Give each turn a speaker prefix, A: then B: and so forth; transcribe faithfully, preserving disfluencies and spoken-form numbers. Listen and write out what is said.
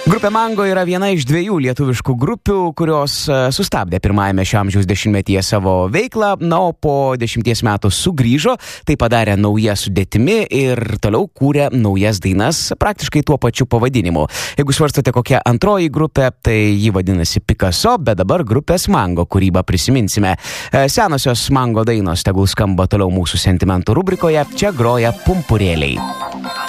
A: Grupė Mango yra viena iš dviejų lietuviškų grupių, kurios sustabdė pirmajame šio amžiaus dešimtmetyje savo veiklą, na, o po dešimties metų sugrįžo, tai padarė nauja sudėtimi ir toliau kūrė naujas dainas praktiškai tuo pačiu pavadinimu. Jeigu svarstote, kokia antroji grupė, tai ji vadinasi Picasso, bet dabar grupės Mango kūrybą prisiminsime. Senosios Mango dainos tegul skamba toliau mūsų sentimentų rubrikoje, čia groja Pumpurėliai.